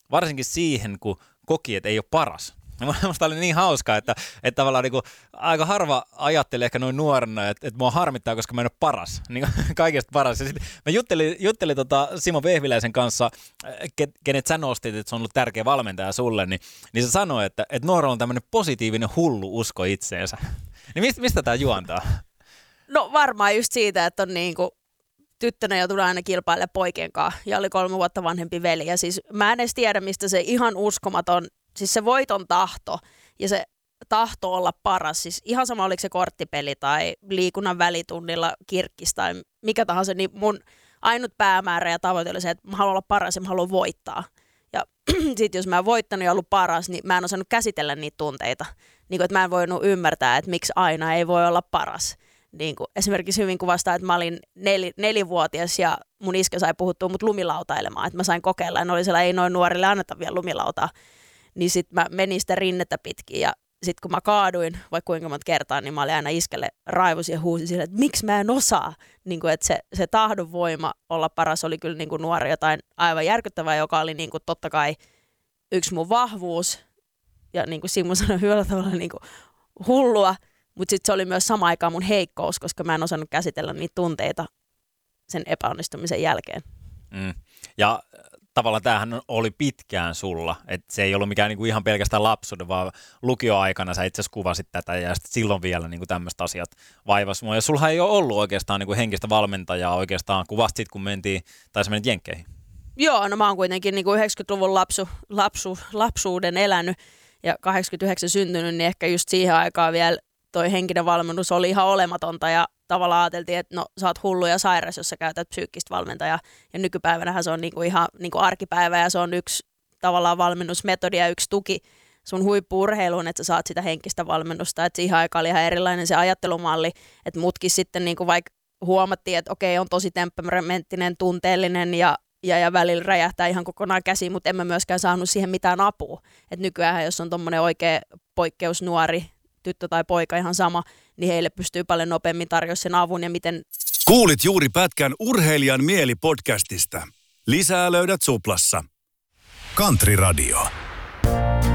varsinkin siihen, kun koki, että ei ole paras. Minusta oli niin hauskaa, että tavallaan niin kuin, aika harva ajattelee ehkä noin nuorena, että mua harmittaa, koska mä en ole paras, niin kaikista paras. Ja sitten mä juttelin Simo Vehviläisen kanssa, kenet sä nostit, että se on ollut tärkeä valmentaja sulle, niin se sanoi, että nuorella on tämmöinen positiivinen hullu usko itseensä. Niin mistä tämä juontaa? No varmaan just siitä, että on niinku tyttönä joutunut aina kilpailemaan poikien kanssa ja oli 3 vuotta vanhempi veli. Ja siis mä en edes tiedä, mistä se ihan uskomaton, siis se voiton tahto ja se tahto olla paras. Siis ihan sama, oliko se korttipeli tai liikunnan välitunnilla kirkkis tai mikä tahansa, niin mun ainut päämäärä ja tavoite oli se, että mä haluan olla paras ja mä haluan voittaa. Ja sitten jos mä en voittanut ja ollut paras, niin mä en osannut käsitellä niitä tunteita. Niin kuin, että mä en voinut ymmärtää, että miksi aina ei voi olla paras. Niin kuin esimerkiksi hyvin kuvastaa, että mä olin 4-vuotias ja mun iskä sai puhuttua mut lumilautailemaan, että mä sain kokeilla ja ne oli sellainen, ei noin nuorille anneta vielä lumilautaa. Niin sit mä menin sitä rinnettä pitkin ja sit kun mä kaaduin vaikka kuinka monta kertaa, niin mä olin aina iskelle raivosin ja huusin sille, että miksi mä en osaa. Niin kuin, että se tahdon voima olla paras oli kyllä niin kuin nuori jotain aivan järkyttävää, joka oli niin kuin totta kai yksi mun vahvuus ja niin kuin Simmo sanoi hyvällä tavalla niin kuin hullua. Mutta sitten se oli myös sama aikaan mun heikkous, koska mä en osannut käsitellä niitä tunteita sen epäonnistumisen jälkeen. Ja tavallaan tämähän oli pitkään sulla, että se ei ollut mikään niinku ihan pelkästään lapsuuden, vaan lukioaikana sä itse asiassa kuvasit tätä ja sitten silloin vielä niinku tämmöiset asiat vaivasi mua. Ja sulla ei ole ollut oikeastaan niinku henkistä valmentajaa oikeastaan, kuvasta sit kun mentiin, tai sä menit Jenkkeihin. Joo, no mä oon kuitenkin niinku 90-luvun lapsuuden elänyt ja 89 syntynyt, niin ehkä just siihen aikaan vielä toi henkinen valmennus oli ihan olematonta ja tavallaan ajateltiin, että no sä oot hullu ja sairas, jos sä käytät psyykkistä valmentajaa. Ja nykypäivänähän se on niinku ihan niinku arkipäivä ja se on yksi tavallaan valmennusmetodi ja yksi tuki sun huippu-urheiluun, että sä saat sitä henkistä valmennusta. Et siihen aikaan oli ihan erilainen se ajattelumalli, että mutkin sitten niinku vaikka huomattiin, että okei, on tosi temperamenttinen, tunteellinen ja välillä räjähtää ihan kokonaan käsiin, mutta en mä myöskään saanut siihen mitään apua. Et nykyään jos on tommonen oikea poikkeusnuori, tyttö tai poika ihan sama, niin heille pystyy paljon nopeammin tarjoamaan sen avun ja miten... Kuulit juuri pätkän Urheilijan mieli podcastista. Lisää löydät Suplassa. Country Radio.